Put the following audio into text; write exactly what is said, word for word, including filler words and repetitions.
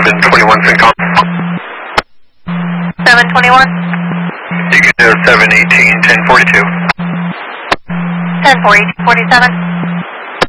seven twenty-one, Syncom. seven twenty-one? You can do seven eighteen, ten forty-two. ten forty, forty-seven.